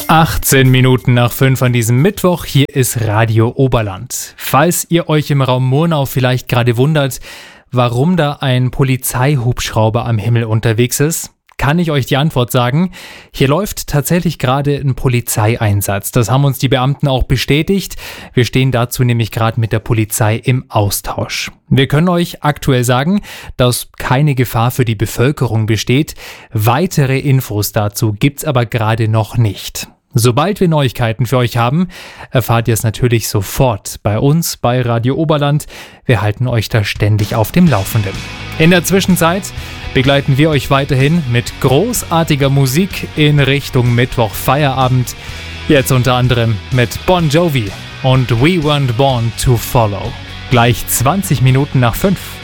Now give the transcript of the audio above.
18 Minuten nach 5 an diesem Mittwoch, hier ist Radio Oberland. Falls ihr euch im Raum Murnau vielleicht gerade wundert, warum da ein Polizeihubschrauber am Himmel unterwegs ist, kann ich euch die Antwort sagen. Hier läuft tatsächlich gerade ein Polizeieinsatz. Das haben uns die Beamten auch bestätigt. Wir stehen dazu nämlich gerade mit der Polizei im Austausch. Wir können euch aktuell sagen, dass keine Gefahr für die Bevölkerung besteht. Weitere Infos dazu gibt's aber gerade noch nicht. Sobald wir Neuigkeiten für euch haben, erfahrt ihr es natürlich sofort bei uns, bei Radio Oberland. Wir halten euch da ständig auf dem Laufenden. In der Zwischenzeit begleiten wir euch weiterhin mit großartiger Musik in Richtung Mittwoch-Feierabend. Jetzt unter anderem mit Bon Jovi und We Weren't Born to Follow. Gleich 20 Minuten nach 5.